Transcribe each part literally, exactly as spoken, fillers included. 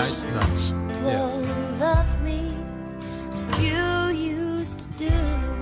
Nice, nice. Won't love me like you used to do.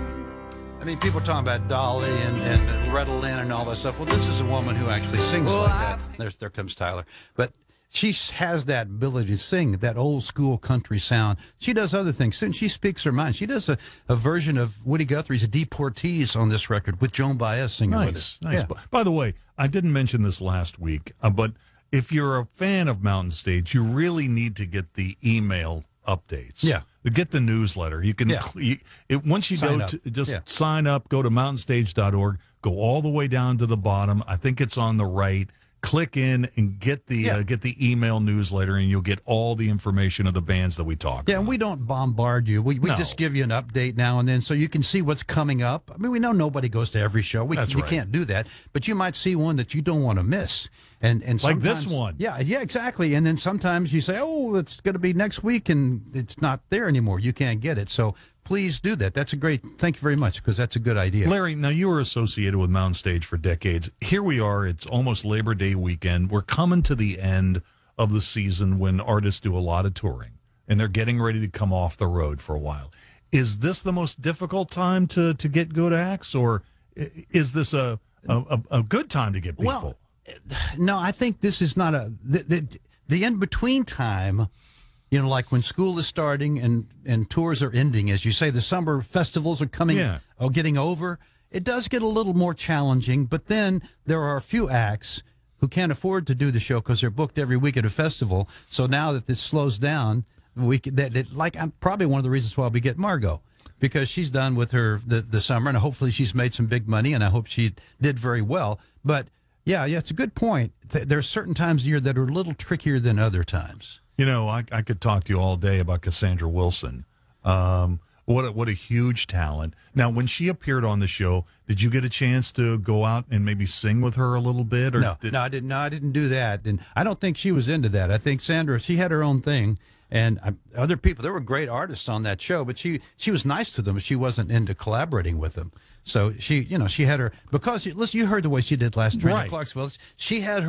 I mean, people are talking about Dolly and, and Loretta Lynn and all that stuff. Well, this is a woman who actually sings Well, like I've- that. There's, there comes Tyler. But she has that ability to sing, that old school country sound. She does other things. And she speaks her mind. She does a, a version of Woody Guthrie's Deportees on this record with Joan Baez singing with Nice, it. nice. Yeah. By the way, I didn't mention this last week, uh, but if you're a fan of Mountain Stage, you really need to get the email updates. Yeah. Get the newsletter. You can Yeah. cl- you, it, once you Sign go up. to just Yeah. sign up, go to mountain stage dot org, go all the way down to the bottom. I think it's on the right. Click in and get the Yeah. uh, get the email newsletter, and you'll get all the information of the bands that we talk Yeah, about. and we don't bombard you. We we No. just give you an update now and then so you can see what's coming up. I mean, we know nobody goes to every show. We, That's we right. can't do that. But you might see one that you don't want to miss. And and Like this sometimes- one. Yeah, yeah, exactly. And then sometimes you say, oh, it's going to be next week, and it's not there anymore. You can't get it. So please do that. That's a great, thank you very much, because that's a good idea. Larry, now you were associated with Mountain Stage for decades. Here we are. It's almost Labor Day weekend. We're coming to the end of the season when artists do a lot of touring, and they're getting ready to come off the road for a while. Is this the most difficult time to, to get good acts, or i- is this a, a, a good time to get people? Well, no, I think this is not a the the, the in between time. You know, like when school is starting and and tours are ending, as you say, the summer festivals are coming, Yeah. or getting over. It does get a little more challenging, but then there are a few acts who can't afford to do the show because they're booked every week at a festival. So now that this slows down, we c- that, that like I'm probably one of the reasons why we get Margot, because she's done with her the, the summer, and hopefully she's made some big money, and I hope she did very well. But yeah, yeah, it's a good point. Th- There are certain times of year that are a little trickier than other times. You know, I, I could talk to you all day about Cassandra Wilson. Um, what a, what a huge talent. Now, when she appeared on the show, did you get a chance to go out and maybe sing with her a little bit? Or No, did, no, I didn't. No, I didn't do that, and I don't think she was into that. I think Sandra, she had her own thing, and I, other people. There were great artists on that show, but she she was nice to them. She wasn't into collaborating with them. So she, you know, she had her because listen. You heard the way she did last night Right. in Clarksville. She had her.